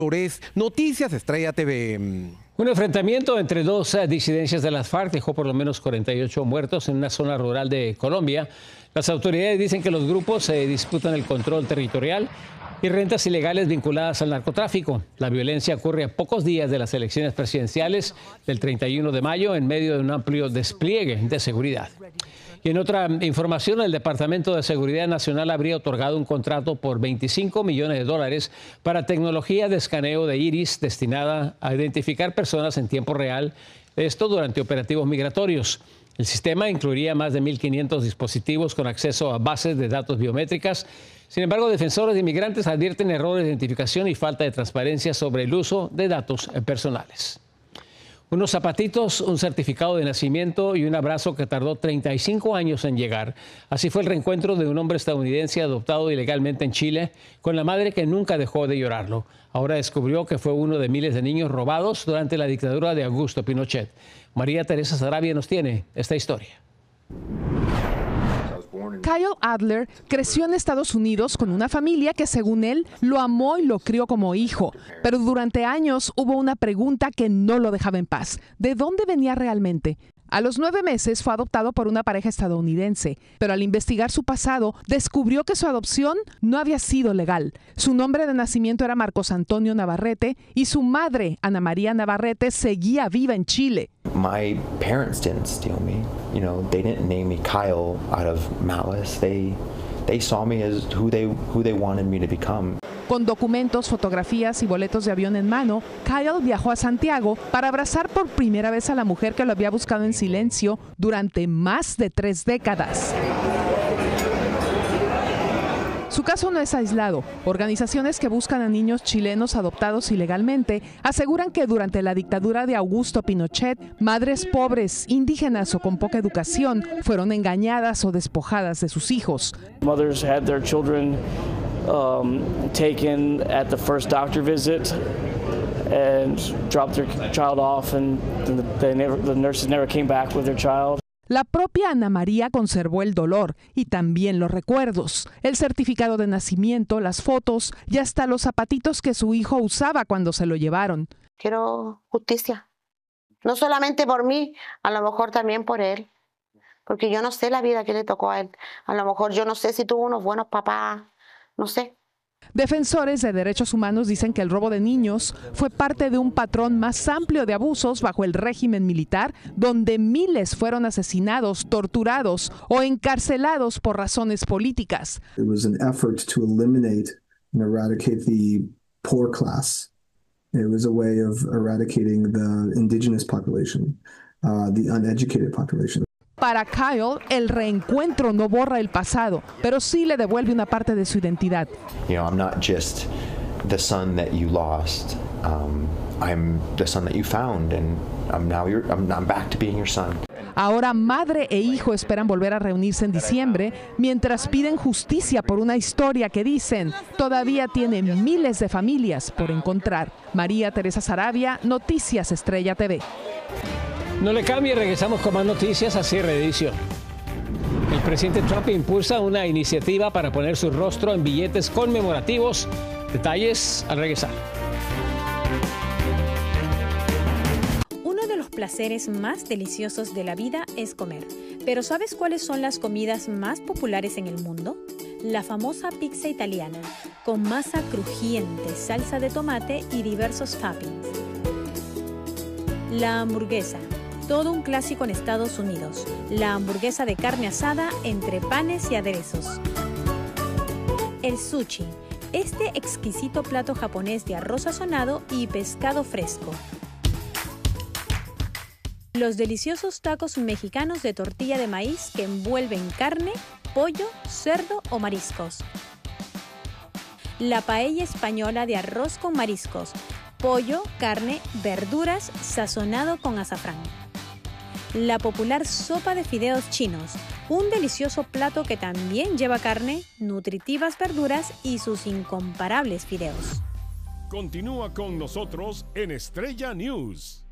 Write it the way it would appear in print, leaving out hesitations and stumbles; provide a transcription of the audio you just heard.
Noticias Estrella TV. Un enfrentamiento entre dos disidencias de las FARC dejó por lo menos 48 muertos en una zona rural de Colombia. Las autoridades dicen que los grupos se disputan el control territorial y rentas ilegales vinculadas al narcotráfico. La violencia ocurre a pocos días de las elecciones presidenciales del 31 de mayo en medio de un amplio despliegue de seguridad. Y en otra información, el Departamento de Seguridad Nacional habría otorgado un contrato por $25 millones para tecnología de escaneo de iris destinada a identificar personas en tiempo real, esto durante operativos migratorios. El sistema incluiría más de 1.500 dispositivos con acceso a bases de datos biométricas. Sin embargo, defensores de inmigrantes advierten errores de identificación y falta de transparencia sobre el uso de datos personales. Unos zapatitos, un certificado de nacimiento y un abrazo que tardó 35 años en llegar. Así fue el reencuentro de un hombre estadounidense adoptado ilegalmente en Chile con la madre que nunca dejó de llorarlo. Ahora descubrió que fue uno de miles de niños robados durante la dictadura de Augusto Pinochet. María Teresa Sarabia nos tiene esta historia. Kyle Adler creció en Estados Unidos con una familia que, según él, lo amó y lo crió como hijo. Pero durante años hubo una pregunta que no lo dejaba en paz. ¿De dónde venía realmente? A los 9 meses fue adoptado por una pareja estadounidense, pero al investigar su pasado, descubrió que su adopción no había sido legal. Su nombre de nacimiento era Marcos Antonio Navarrete y su madre, Ana María Navarrete, seguía viva en Chile. My parents didn't steal me. You know, they didn't name me Kyle out of malice. They saw me as who they wanted me to become. Con documentos, fotografías y boletos de avión en mano, Kyle viajó a Santiago para abrazar por primera vez a la mujer que lo había buscado en silencio durante más de 3 décadas. Su caso no es aislado. Organizaciones que buscan a niños chilenos adoptados ilegalmente aseguran que durante la dictadura de Augusto Pinochet, madres pobres, indígenas o con poca educación fueron engañadas o despojadas de sus hijos. Mothers had their children taken at the first doctor visit and dropped their child off, and the nurses never came back with their child. La propia Ana María conservó el dolor y también los recuerdos, el certificado de nacimiento, las fotos y hasta los zapatitos que su hijo usaba cuando se lo llevaron. Quiero justicia, no solamente por mí, a lo mejor también por él, porque yo no sé la vida que le tocó a él. A lo mejor yo no sé si tuvo unos buenos papás, no sé. Defensores de derechos humanos dicen que el robo de niños fue parte de un patrón más amplio de abusos bajo el régimen militar, donde miles fueron asesinados, torturados o encarcelados por razones políticas. It was an effort to eliminate and eradicate the poor class. It was a way of eradicating the indigenous population, the uneducated population. Para Kyle, el reencuentro no borra el pasado, pero sí le devuelve una parte de su identidad. You know, I'm not just the son that you lost. I'm the son that you found, and I'm back to being your son. Ahora madre e hijo esperan volver a reunirse en diciembre, mientras piden justicia por una historia que dicen todavía tiene miles de familias por encontrar. María Teresa Sarabia, Noticias Estrella TV. No le cambie, regresamos con más noticias a cierre de edición. El presidente Trump impulsa una iniciativa para poner su rostro en billetes conmemorativos. Detalles al regresar. Uno de los placeres más deliciosos de la vida es comer. Pero ¿sabes cuáles son las comidas más populares en el mundo? La famosa pizza italiana, con masa crujiente, salsa de tomate y diversos toppings. La hamburguesa. Todo un clásico en Estados Unidos, la hamburguesa de carne asada entre panes y aderezos. El sushi, este exquisito plato japonés de arroz sazonado y pescado fresco. Los deliciosos tacos mexicanos de tortilla de maíz que envuelven carne, pollo, cerdo o mariscos. La paella española de arroz con mariscos, pollo, carne, verduras, sazonado con azafrán. La popular sopa de fideos chinos, un delicioso plato que también lleva carne, nutritivas verduras y sus incomparables fideos. Continúa con nosotros en Estrella News.